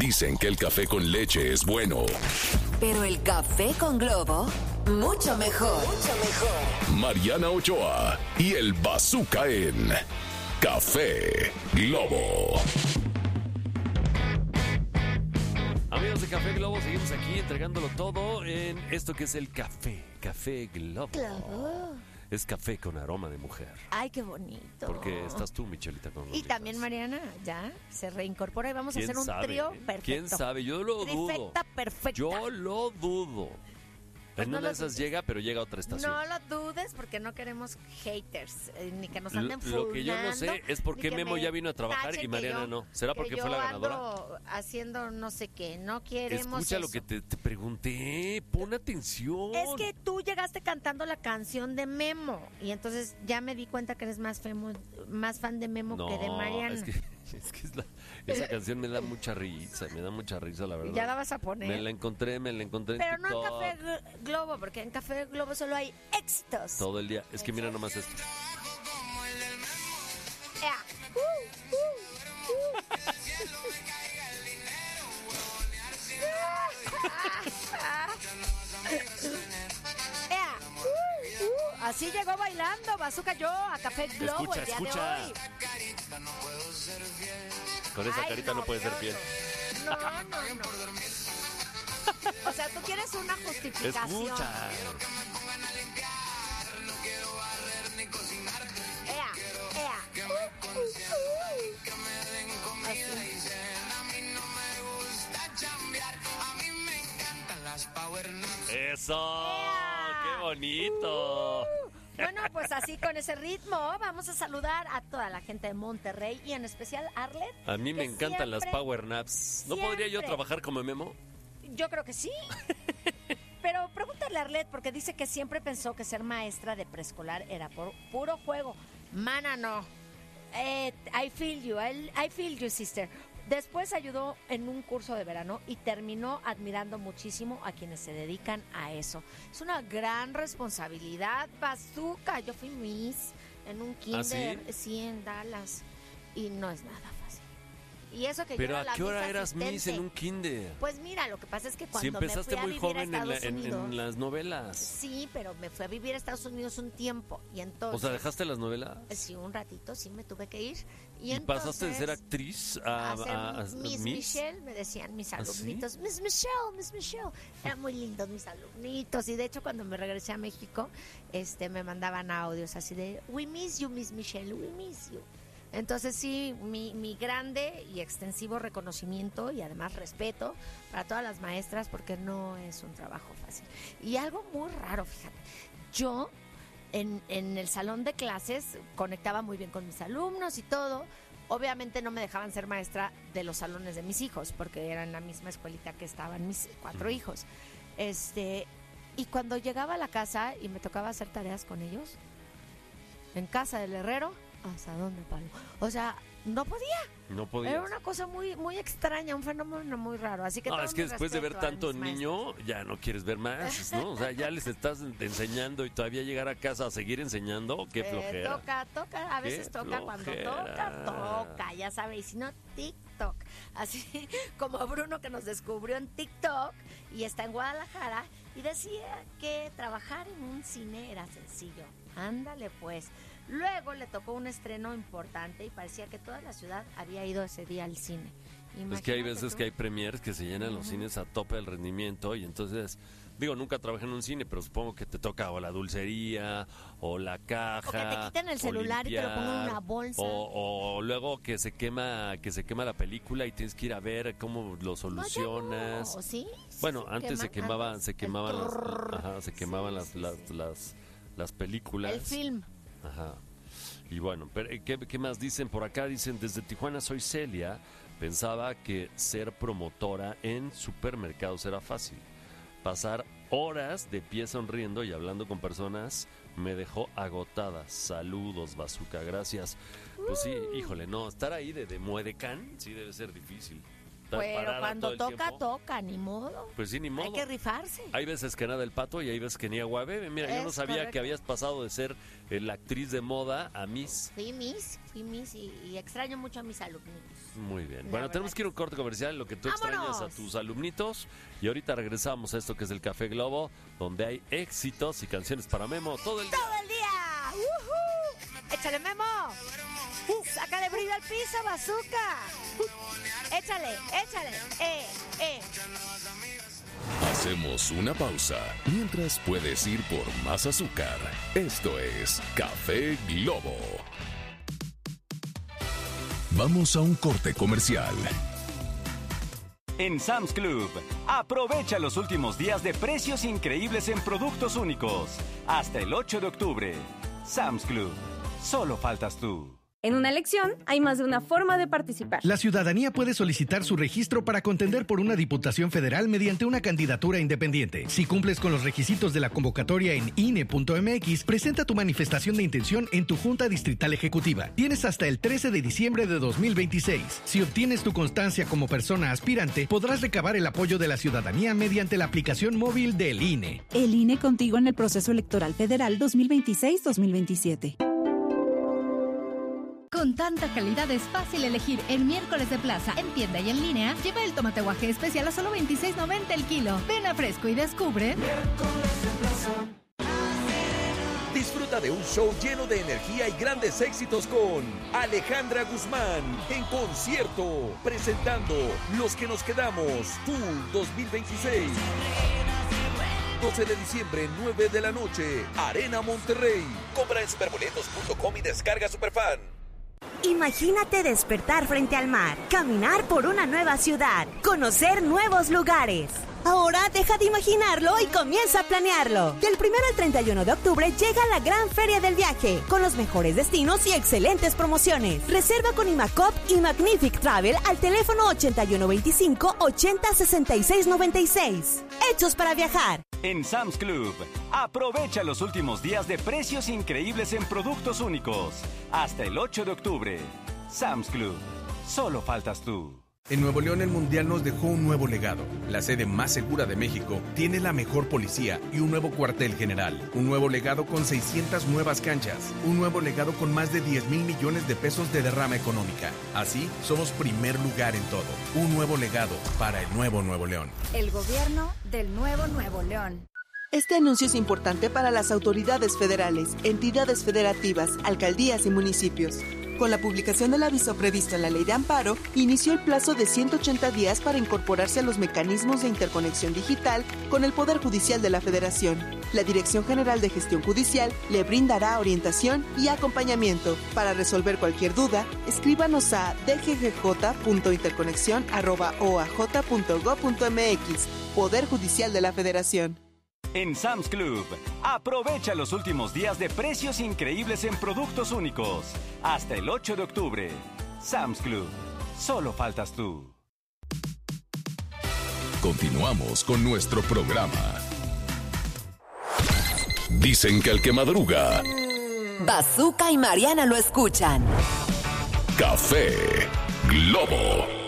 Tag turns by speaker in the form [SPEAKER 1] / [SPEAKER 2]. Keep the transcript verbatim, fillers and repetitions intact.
[SPEAKER 1] Dicen que el café con leche es bueno.
[SPEAKER 2] Pero el café con Globo, mucho mejor. Mucho mejor.
[SPEAKER 1] Mariana Ochoa y el Bazooka en Café Globo.
[SPEAKER 3] Amigos de Café Globo, seguimos aquí entregándolo todo en esto que es el café, Café Globo.
[SPEAKER 4] Globo.
[SPEAKER 3] Es café con aroma de mujer.
[SPEAKER 4] Ay, qué bonito.
[SPEAKER 3] Porque estás tú, Michelita, con
[SPEAKER 4] Y
[SPEAKER 3] nosotros.
[SPEAKER 4] también Mariana, ya, se reincorpora y vamos a hacer un
[SPEAKER 3] sabe?
[SPEAKER 4] trío perfecto.
[SPEAKER 3] ¿Quién sabe? Yo lo dudo.
[SPEAKER 4] Trifecta perfecta.
[SPEAKER 3] Yo lo dudo.
[SPEAKER 4] Pues
[SPEAKER 3] en
[SPEAKER 4] no
[SPEAKER 3] una
[SPEAKER 4] lo
[SPEAKER 3] de esas
[SPEAKER 4] dudes.
[SPEAKER 3] llega, pero llega a otra estación.
[SPEAKER 4] No lo dudes porque no queremos haters, eh, ni que nos anden
[SPEAKER 3] Lo, lo que yo no sé
[SPEAKER 4] fundando,
[SPEAKER 3] es por
[SPEAKER 4] ni
[SPEAKER 3] qué
[SPEAKER 4] que
[SPEAKER 3] Memo
[SPEAKER 4] me
[SPEAKER 3] ya vino a trabajar
[SPEAKER 4] tachen
[SPEAKER 3] y
[SPEAKER 4] que
[SPEAKER 3] Mariana
[SPEAKER 4] yo-
[SPEAKER 3] no. ¿Será
[SPEAKER 4] que
[SPEAKER 3] porque
[SPEAKER 4] yo
[SPEAKER 3] fue la ganadora?
[SPEAKER 4] ando haciendo no sé qué, no queremos
[SPEAKER 3] Escucha lo
[SPEAKER 4] eso.
[SPEAKER 3] que te, te pregunté, pon atención.
[SPEAKER 4] Es que tú llegaste cantando la canción de Memo y entonces ya me di cuenta que eres más, femo, más fan de Memo
[SPEAKER 3] no,
[SPEAKER 4] que de Mariana.
[SPEAKER 3] es que, es que es la- esa canción me da mucha risa, me da mucha risa, la verdad.
[SPEAKER 4] Ya la vas a poner.
[SPEAKER 3] Me la encontré, me la encontré en
[SPEAKER 4] Pero no en
[SPEAKER 3] TikTok
[SPEAKER 4] Café Gl- Globo, porque en Café Globo solo hay éxitos.
[SPEAKER 3] todo el día. Es que mira nomás esto.
[SPEAKER 4] Ea. Uh, uh, uh. Ea. Uh, uh. Así llegó bailando Bazooka yo a Café Globo
[SPEAKER 3] Escucha,
[SPEAKER 4] el día
[SPEAKER 3] escucha.
[SPEAKER 4] de hoy.
[SPEAKER 3] Con esa
[SPEAKER 4] Ay,
[SPEAKER 3] carita no, puede ser fiel.
[SPEAKER 4] No, no, no. O sea, tú quieres una justificación.
[SPEAKER 3] Escucha.
[SPEAKER 4] Ea, ea. Uh, uh, uh. Así.
[SPEAKER 3] Eso,
[SPEAKER 4] ¡Ea!
[SPEAKER 3] qué bonito.
[SPEAKER 4] Uh, bueno, pues así con ese ritmo vamos a saludar a toda la gente de Monterrey y en especial Arlet.
[SPEAKER 3] A mí me
[SPEAKER 4] que
[SPEAKER 3] encantan las
[SPEAKER 4] siempre-
[SPEAKER 3] power naps. ¿No podría yo
[SPEAKER 4] siempre-
[SPEAKER 3] trabajar como Memo?
[SPEAKER 4] Yo creo que sí. Pero pregúntale a Arlet porque dice que siempre pensó que ser maestra de preescolar era por puro juego. Mana, no. Eh, I feel you, I, I feel you, sister. Después ayudó en un curso de verano y terminó admirando muchísimo a quienes se dedican a eso. Es una gran responsabilidad, Bazooka. Yo fui Miss en un kinder,
[SPEAKER 3] ¿Ah,
[SPEAKER 4] sí, en Dallas, y no es nada fácil. Y eso que
[SPEAKER 3] Pero
[SPEAKER 4] yo
[SPEAKER 3] ¿a
[SPEAKER 4] era la
[SPEAKER 3] qué hora
[SPEAKER 4] Miss
[SPEAKER 3] eras
[SPEAKER 4] asistente.
[SPEAKER 3] Miss en un kinder?
[SPEAKER 4] Pues mira, lo que pasa es que cuando
[SPEAKER 3] Si empezaste
[SPEAKER 4] me fui a
[SPEAKER 3] muy
[SPEAKER 4] vivir
[SPEAKER 3] joven
[SPEAKER 4] a
[SPEAKER 3] en, la-
[SPEAKER 4] Estados
[SPEAKER 3] en-
[SPEAKER 4] Unidos,
[SPEAKER 3] en las novelas.
[SPEAKER 4] sí, pero me fui a vivir a Estados Unidos un tiempo y entonces,
[SPEAKER 3] O sea, ¿dejaste las novelas?
[SPEAKER 4] sí, un ratito, sí me tuve que ir y,
[SPEAKER 3] ¿Y
[SPEAKER 4] entonces,
[SPEAKER 3] pasaste de ser actriz a,
[SPEAKER 4] a ser
[SPEAKER 3] a- a-
[SPEAKER 4] Miss,
[SPEAKER 3] Miss?
[SPEAKER 4] Michelle, me decían mis
[SPEAKER 3] ¿Ah, sí?
[SPEAKER 4] alumnitos, Miss Michelle, Miss Michelle, eran muy lindos mis alumnitos y de hecho cuando me regresé a México, este, me mandaban audios así de, we miss you, Miss Michelle, we miss you. Entonces sí, mi, mi grande y extensivo reconocimiento y además respeto para todas las maestras porque no es un trabajo fácil. Y algo muy raro, fíjate, yo en, en el salón de clases conectaba muy bien con mis alumnos y todo. Obviamente no me dejaban ser maestra de los salones de mis hijos porque era en la misma escuelita que estaban mis cuatro hijos. Este, y cuando llegaba a la casa y me tocaba hacer tareas con ellos, en casa del herrero, ¿hasta dónde palo? O sea, no podía.
[SPEAKER 3] No podías.
[SPEAKER 4] Era una cosa muy muy extraña, un fenómeno muy raro. Así que
[SPEAKER 3] No,
[SPEAKER 4] todo
[SPEAKER 3] es que
[SPEAKER 4] mi
[SPEAKER 3] después de ver
[SPEAKER 4] respeto a
[SPEAKER 3] tanto
[SPEAKER 4] mis maestros.
[SPEAKER 3] niño, ya no quieres ver más, ¿no? O sea, ya les estás enseñando y todavía llegar a casa a seguir enseñando, qué
[SPEAKER 4] Eh,
[SPEAKER 3] flojera.
[SPEAKER 4] toca, toca, a
[SPEAKER 3] Qué
[SPEAKER 4] veces toca, cuando
[SPEAKER 3] flojera.
[SPEAKER 4] toca, toca, ya sabes, y si no, TikTok. Así como Bruno que nos descubrió en TikTok y está en Guadalajara y decía que trabajar en un cine era sencillo. Ándale pues. Luego le tocó un estreno importante y parecía que toda la ciudad había ido ese día al cine.
[SPEAKER 3] Es que hay
[SPEAKER 4] Imagínate
[SPEAKER 3] veces
[SPEAKER 4] tú.
[SPEAKER 3] que hay premiers que se llenan los cines a tope del rendimiento y entonces, digo, nunca trabajé en un cine, pero supongo que te toca o la dulcería o la caja.
[SPEAKER 4] O que te quiten el
[SPEAKER 3] o
[SPEAKER 4] celular y te lo pongan en
[SPEAKER 3] limpiar,
[SPEAKER 4] una bolsa.
[SPEAKER 3] O, o luego que se quema que se quema la película y tienes que ir a ver cómo lo
[SPEAKER 4] No,
[SPEAKER 3] solucionas.
[SPEAKER 4] ya no, ¿sí? Sí
[SPEAKER 3] Bueno,
[SPEAKER 4] se
[SPEAKER 3] antes se
[SPEAKER 4] queman,
[SPEAKER 3] quemaban,
[SPEAKER 4] antes.
[SPEAKER 3] se
[SPEAKER 4] El
[SPEAKER 3] quemaban las,
[SPEAKER 4] trrr.
[SPEAKER 3] ajá, se quemaban
[SPEAKER 4] Sí,
[SPEAKER 3] las,
[SPEAKER 4] sí,
[SPEAKER 3] las,
[SPEAKER 4] sí.
[SPEAKER 3] las, las películas.
[SPEAKER 4] El film.
[SPEAKER 3] Ajá. Y bueno, pero, ¿qué, ¿qué más dicen por acá? Dicen, desde Tijuana soy Celia. Pensaba que ser promotora en supermercados era fácil. Pasar horas de pie sonriendo y hablando con personas me dejó agotada. Saludos, Bazooka, gracias. Pues sí, híjole, no, estar ahí de, de muedecán sí debe ser difícil. estar
[SPEAKER 4] Pero
[SPEAKER 3] parada
[SPEAKER 4] cuando
[SPEAKER 3] todo el
[SPEAKER 4] toca,
[SPEAKER 3] tiempo.
[SPEAKER 4] toca, ni modo.
[SPEAKER 3] Pues sí, ni modo.
[SPEAKER 4] Hay que rifarse.
[SPEAKER 3] Hay veces que nada el pato y hay veces que ni agua bebe. Mira, yo no
[SPEAKER 4] Es
[SPEAKER 3] sabía
[SPEAKER 4] correcto.
[SPEAKER 3] que habías pasado de ser eh, la actriz de moda a Miss.
[SPEAKER 4] Fui Miss, fui Miss y, y extraño mucho a mis alumnos.
[SPEAKER 3] Muy bien.
[SPEAKER 4] La
[SPEAKER 3] Bueno,
[SPEAKER 4] verdad
[SPEAKER 3] tenemos que ir a un corte comercial en lo que tú extrañas
[SPEAKER 4] ¡Vámonos!
[SPEAKER 3] a tus alumnitos. Y ahorita regresamos a esto que es el Café Globo, donde hay éxitos y canciones para Memo todo el día.
[SPEAKER 4] ¡Todo el día! ¡Woohoo! ¡Échale, Memo! ¡Sácale brillo al piso, bazooka! ¡Échale, échale! ¡Eh, eh!
[SPEAKER 1] Hacemos una pausa mientras puedes ir por más azúcar. Esto es Café Globo. Vamos a un corte comercial.
[SPEAKER 5] En Sam's Club, aprovecha los últimos días de precios increíbles en productos únicos. Hasta el ocho de octubre. Sam's Club. Solo faltas tú.
[SPEAKER 6] En una elección hay más de una forma de participar.
[SPEAKER 7] La ciudadanía puede solicitar su registro para contender por una diputación federal mediante una candidatura independiente. Si cumples con los requisitos de la convocatoria en I N E punto M X, presenta tu manifestación de intención en tu Junta Distrital Ejecutiva. Tienes hasta el trece de diciembre de dos mil veintiséis. Si obtienes tu constancia como persona aspirante, podrás recabar el apoyo de la ciudadanía mediante la aplicación móvil del I N E.
[SPEAKER 8] El I N E contigo en el proceso electoral federal dos mil veintiséis dos mil veintisiete.
[SPEAKER 9] Con tanta calidad es fácil elegir el miércoles de plaza en tienda y en línea. Lleva el tomate guaje especial a solo veintiséis noventa el kilo. Ven a Fresco y descubre.
[SPEAKER 10] Disfruta de un show lleno de energía y grandes éxitos con Alejandra Guzmán en concierto, presentando Los que nos quedamos, Tour dos mil veintiséis. doce de diciembre, nueve de la noche, Arena Monterrey. Compra en superboletos punto com y descarga Superfan.
[SPEAKER 11] Imagínate despertar frente al mar, caminar por una nueva ciudad, conocer nuevos lugares. Ahora deja de imaginarlo y comienza a planearlo. Del primero al treinta y uno de octubre llega la gran feria del viaje, con los mejores destinos y excelentes promociones. Reserva con Imacop y Magnific Travel al teléfono ochenta y uno veinticinco ochenta sesenta y seis noventa y seis. Hechos para viajar.
[SPEAKER 5] En Sam's Club, aprovecha los últimos días de precios increíbles en productos únicos. Hasta el ocho de octubre. Sam's Club. Solo faltas tú.
[SPEAKER 12] En Nuevo León el Mundial nos dejó un nuevo legado. La sede más segura de México tiene la mejor policía y un nuevo cuartel general. Un nuevo legado con seiscientas nuevas canchas. Un nuevo legado con más de diez mil millones de pesos de derrama económica. Así, somos primer lugar en todo. Un nuevo legado para el nuevo Nuevo León.
[SPEAKER 13] El gobierno del nuevo Nuevo León.
[SPEAKER 14] Este anuncio es importante para las autoridades federales, entidades federativas, alcaldías y municipios. Con la publicación del aviso previsto en la Ley de Amparo, inició el plazo de ciento ochenta días para incorporarse a los mecanismos de interconexión digital con el Poder Judicial de la Federación. La Dirección General de Gestión Judicial le brindará orientación y acompañamiento. Para resolver cualquier duda, escríbanos a d g g j punto interconexión arroba o a j punto gob punto m x. Poder Judicial de la Federación.
[SPEAKER 5] En Sam's Club, aprovecha los últimos días de precios increíbles en productos únicos. Hasta el ocho de octubre. Sam's Club. Solo faltas tú.
[SPEAKER 1] Continuamos con nuestro programa. Dicen que el que madruga...
[SPEAKER 2] Bazooka y Mariana lo escuchan.
[SPEAKER 1] Café Globo.